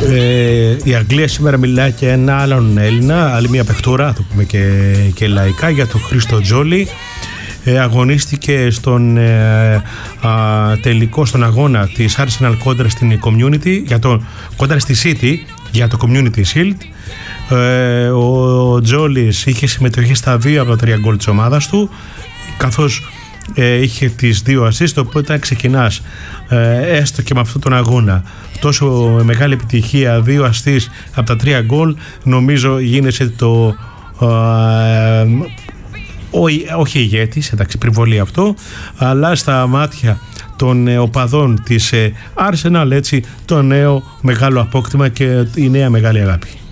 Η Αγγλία σήμερα μιλάει και ένα άλλον Έλληνα, άλλη μια παιχτούρα, το πούμε και λαϊκά, για τον Χρήστο Τζόλι. Αγωνίστηκε στον τελικό, στον αγώνα της Arsenal κόντρα στην Community, κόντρα στη City για το Community Shield. Ο Τζόλις είχε συμμετοχή στα 2 από τα 3 γκολ της ομάδας του, καθώς είχε τις 2 assist, οπότε όταν ξεκινάς έστω και με αυτόν τον αγώνα τόσο μεγάλη επιτυχία, 2 assist από τα 3 γκολ, νομίζω γίνεσαι το όχι ηγέτης, εντάξει, πριβολή αυτό, αλλά στα μάτια των οπαδών της Arsenal, έτσι, το νέο μεγάλο απόκτημα και η νέα μεγάλη αγάπη.